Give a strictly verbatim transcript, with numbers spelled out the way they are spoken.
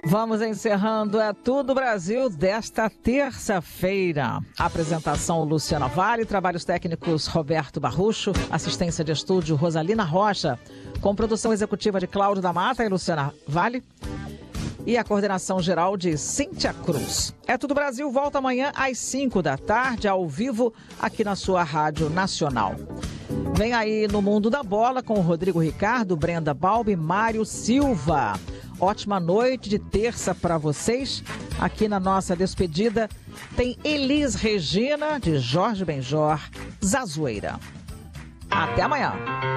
Vamos encerrando É Tudo Brasil desta terça-feira. Apresentação Luciana Vale, trabalhos técnicos Roberto Barrucho, assistência de estúdio Rosalina Rocha, com produção executiva de Cláudio da Mata e Luciana Vale e a coordenação geral de Cíntia Cruz. É Tudo Brasil volta amanhã às cinco da tarde, ao vivo, aqui na sua Rádio Nacional. Vem aí no Mundo da Bola com o Rodrigo Ricardo, Brenda Balbi e Mário Silva. Ótima noite de terça para vocês. Aqui na nossa despedida tem Elis Regina, de Jorge Benjor, Zazueira. Até amanhã.